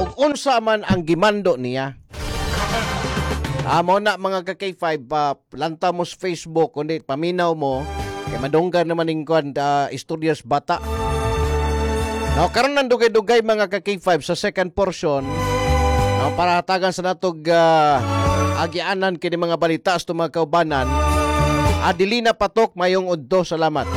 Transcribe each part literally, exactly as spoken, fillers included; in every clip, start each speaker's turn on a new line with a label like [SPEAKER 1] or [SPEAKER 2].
[SPEAKER 1] ug unsa man ang gimando niya. Amo na mga ka-K five, pa lanta mo sa Facebook kundi paminaw mo kay madunggan naman ning kuan uh, istoryas bata. No, karon nang dugay-dugay mga ka-K five sa second portion. No, para hatagan sa natog uh, agianan kini mga balita sa mga kaubanan. Adelina Patok mayong udto, salamat.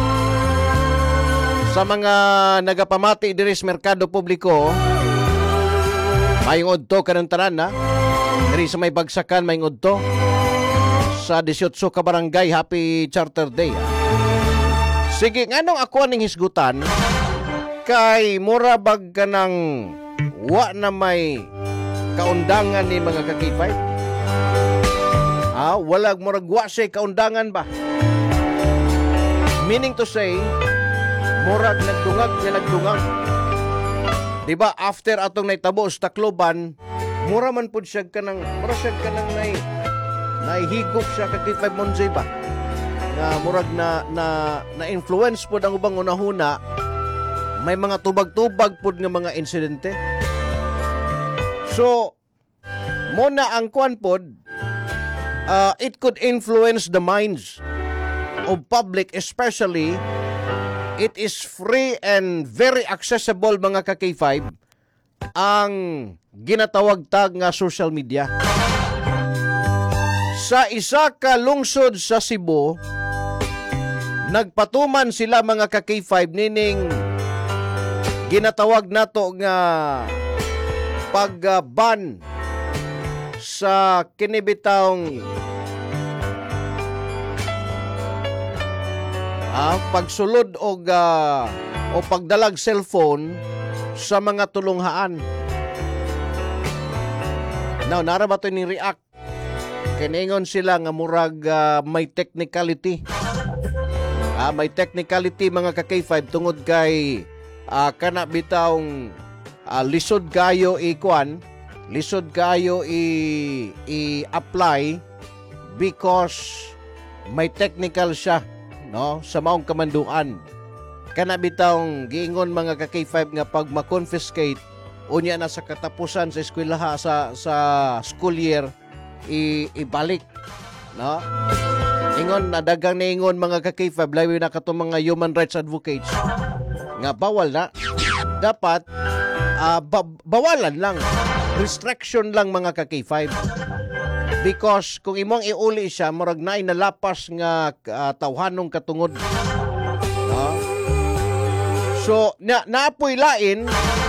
[SPEAKER 1] Sa mga nagapamati diri sa merkado publiko, mayong udto kanang tanan na. Diri sa may bagsakan mayong udto. Sa eighteen ka barangay, happy Charter Day. Sige, nganong ako ning hisgutan kay mura bag kanang wa na may kaundangan ni mga ka-K five. Ah, walag murag wa say kaundangan ba? Meaning to say, murag nagdungag nga nagdungag. Diba after atong naitabo sa Tacloban, mura man pud siya kanang mura siya kanang nay nahigop siya ka K five Monjay ba? Nga murag na na na influence pud ang ubang unahuna. May mga tubag-tubag pud nga mga insidente. So, mo na ang kuan pod, uh, it could influence the minds of public, especially it is free and very accessible mga ka-K five ang ginatawag tag nga social media. Sa isa ka lungsod sa Cebu, nagpatuman sila mga ka-K five nining ginatawag nato nga pag-ban sa kinibitawng ah, pagsulod o uh, o pagdalag cellphone sa mga tulunghaan. Now, nara ba ito ni-react? Kiningon sila nga murag uh, may technicality. Ah, may technicality mga ka-K five tungod kay uh, kana bitawng uh, lisod kayo i-kuan, lisod kayo i- i-apply because may technical siya, no, sa maong kamanduan. Kana bitawng giingon mga ka-K five nga pag ma-confiscate unya na sa katapusan sa eskwelaha sa sa school year i- ibalik, no? Ingon na dagang niingon mga ka-K five labi na katong mga human rights advocates nga bawal na, dapat uh, ba- bawalan lang, restriction lang mga ka-K five. Because kung imong iuli siya, murag na inalapas nga uh, tawhanong katungod. No? So, na naapoy lain,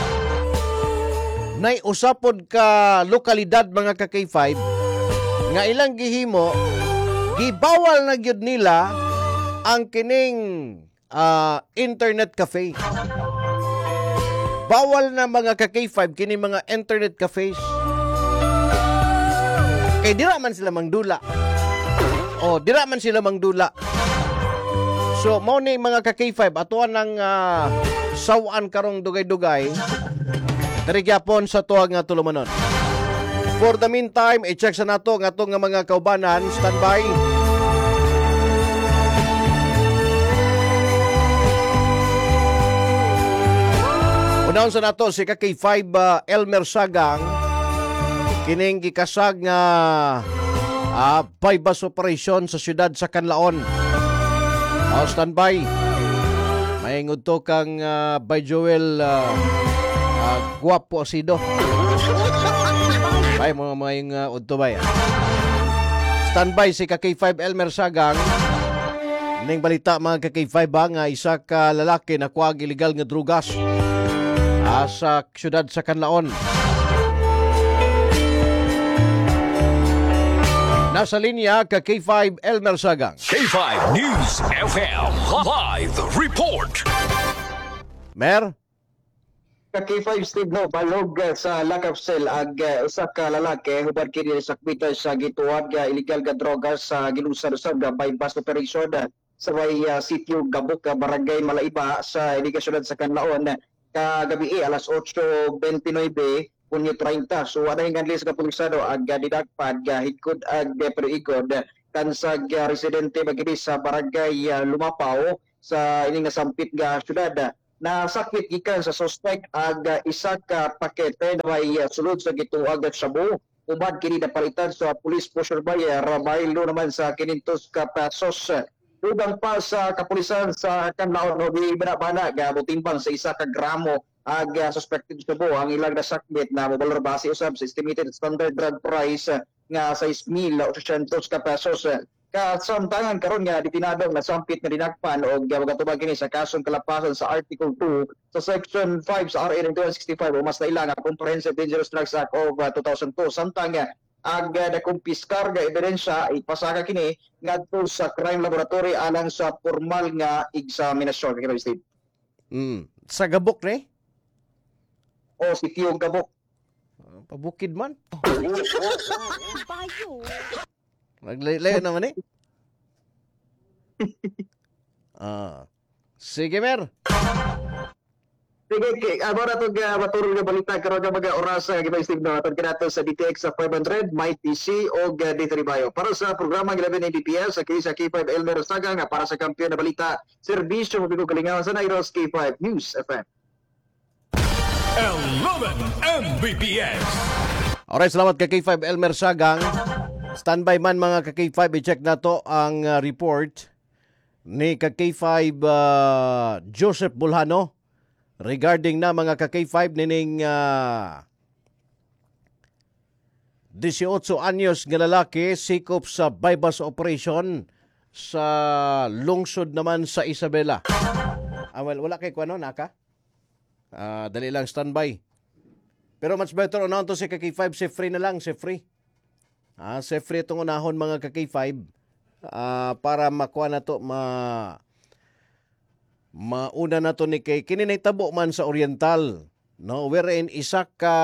[SPEAKER 1] nay usapod ka lokalidad mga ka-K five, nga ilang gihimo, gibawal na gyud nila ang kining uh, internet cafe. Bawal na mga ka-K five kini mga internet cafes. Kay dira man sila mangdula. O, dira man sila mangdula. So, mao ni mga ka-K five, atuan ng uh, sawan karong dugay-dugay. Dari gyapon sa tuwag nga tulumanon. For the meantime, i-check sa nato nga itong mga kaubanan. Standby. Unahon sa nato si ka-K five uh, Elmer Sagang. Kining gikasag nga uh, bypass operation sa siyudad sa Canlaon. Oh, standby. Mayingod to kang uh, by Joel uh, uh, Guapo Asido. Bay mga mayong uh, udto bay. Standby si ka-K five Elmer Sagang. Ning balita mga ka-K five ba nga isa ka lalaki na kuwag illegal nga drugas uh, sa siyudad sa Canlaon. Nasa linya ka-K five Elmer Sagang.
[SPEAKER 2] K five News F M Live Report.
[SPEAKER 1] Mer?
[SPEAKER 3] Ka-K five Steve no, balog uh, sa lock-up cell ag uh, usa ka lalaki hubad kini sa sakbitan sa gituwad nga illegal nga drogas sa gilusad-usad nga bypass operation uh, sa may uh, sitio Gabok, uh, barangay Malaiba sa iligasyon sa Canlaon uh, kagabi eh, alas eight twenty-nine punyo thirty. So wala yung ganli sa kapulisado ag uh, didagpad uh, higkod ag uh, perikod uh, kansag uh, residente magini sa barangay uh, Lumapaw sa ining nasampit nga syudad. Uh, na sakit gikan sa suspect ag uh, isa ka pakete na may uh, sulod sa gituag at shabu. Uban kini napalitan sa police pusher buyer baylo naman sa kinintos ka pesos. Ubang pa sa kapulisan sa Canlaon o di bana-bana ga timbang sa isa ka gramo ag uh, suspected shabu ang ilang nasakbit na mobalor base usab sa estimated standard drug price uh, nga sais mil otsyentos ka pesos. Kasamtangan karon nga ditinadong nasampit na dinakpan o gagatubag kini sa kasong kalapasan sa Article two sa Section five sa R A two sixty-five o mas naila nga Comprehensive Dangerous Drugs Act of uh, two thousand two. Samtang nga ag uh, nakumpiskar nga ebidensya ipasaka kini ngadto sa crime laboratory alang sa formal nga eksaminasyon. Kaya Steve.
[SPEAKER 1] Mm. Sa gabok ni?
[SPEAKER 3] O si Tiyong Gabok.
[SPEAKER 1] Uh, pabukid man.
[SPEAKER 4] Bayo.
[SPEAKER 1] Maglayo naman eh. Ah. Sige, Mer.
[SPEAKER 3] Sige, okay. Amo na itong uh, matulog na balita karon nga mga oras sa uh, Gibay Steve Norton kinato sa D T X sa five hundred, Might T C o uh, D three Bayo. Para sa programang eleven A B P S sa K sa K five Elmer Saga nga para sa kampiyon na balita, serbisyo mo bigo kalingawan sa Nairos K five News F M.
[SPEAKER 2] eleven M B P S.
[SPEAKER 1] Alright, salamat kay K five Elmer Sagang. Standby man mga ka K five, i-check na to ang uh, report ni ka K five uh, Joseph Bulhano regarding na mga ka K five nining uh, eighteen anyos nga lalaki sikop sa bypass operation sa lungsod naman sa Isabela. Ah, well, wala kay kuano naka? Uh, dali lang standby. Pero much better unahan to si ka K five, si free na lang, si free. Ah, si free itong unahon mga ka K five uh, para makuha na to, ma mauna na to ni kay kininitabo man sa Oriental, no? Wherein isa ka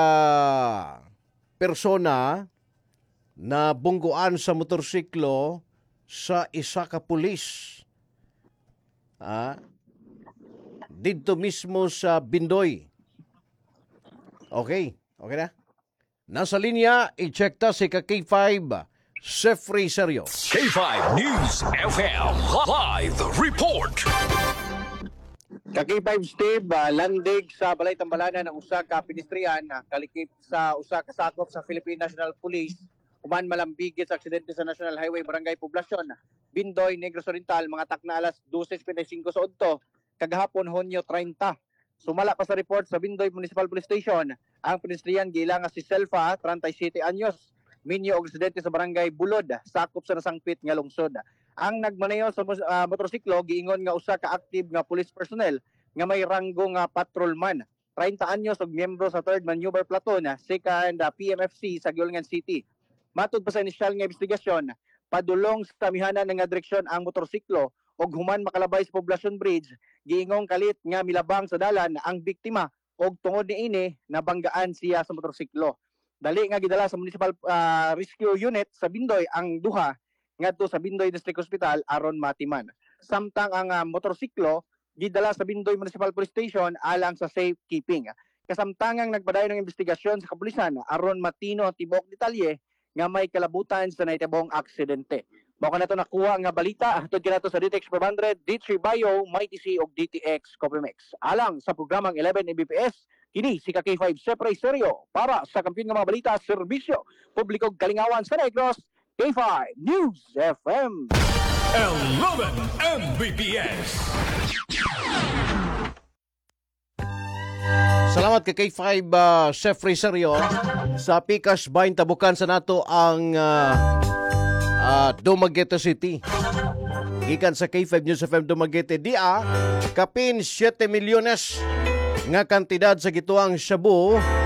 [SPEAKER 1] persona na bungguan sa motorsiklo sa isa ka pulis. Ah, dito mismo sa Bindoy. Okay, okay na? Nasa linya, i-check ta si ka K five, Sefri Serio.
[SPEAKER 2] K five News F M Live Report.
[SPEAKER 5] Ka K five Steve, uh, landig sa Balay Tambalanan ng usa ka pedestrian uh, kalikip sa usa ka sakop sa Philippine National Police human malambigit sa aksidente sa National Highway Barangay Poblacion, Bindoy, Negros Oriental, mga takna alas twelve fifty-five sa udto kagahapon Hunyo thirty. Sumala pa sa report sa Bindoy Municipal Police Station ang pedestrian giila nga si Selfa, thirty-seven anyos, minyo og aksidente sa Barangay Bulod, sakop sa nasangpit nga lungsod. Ang nagmaneho sa uh, motorsiklo giingon nga usa ka active nga police personnel nga may ranggo nga patrolman, thirty anyos og miyembro sa third Maneuver Platoon, second uh, P M F C sa Giolngan City. Matud pa sa inisyal nga investigasyon, padulong sa tamihanan nga direksyon ang motorsiklo og human makalabay sa Poblacion Bridge, giingong kalit nga milabang sa dalan ang biktima og tungod niini nabanggaan siya sa motorsiklo. Dali nga gidala sa Municipal uh, Rescue Unit sa Bindoy ang duha ngadto sa Bindoy District Hospital aron matiman. Samtang ang uh, motorsiklo gidala sa Bindoy Municipal Police Station alang sa safekeeping. Kasamtangang nagpadayon ng investigasyon sa kapulisan aron matino tibok detalye nga may kalabutan sa nahitabong aksidente. Mao kana to nakuha nga balita atod kinato sa D T X five hundred, D three Bayo, Might T C ug D T X Copimex. Alang sa programang eleven A B P S, kini si ka K five Sefri Serio para sa kampiyon nga mga balita, serbisyo publiko kalingawan sa Negros, K five News F M.
[SPEAKER 2] eleven M B P S.
[SPEAKER 1] Salamat kay K five uh, Sefri Serio. Sa Pikas Bain tabukan sa nato ang uh, uh, Dumaguete City. Gikan sa K five News F M Dumaguete, dia kapin seven milyones nga kantidad sa gituang shabu